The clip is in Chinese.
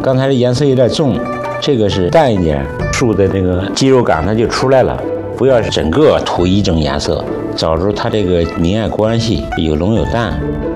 刚才的颜色有点重，这个是淡一点，树的这个肌肉感它就出来了。不要整个涂一种颜色，找出它这个明暗关系，有浓有淡。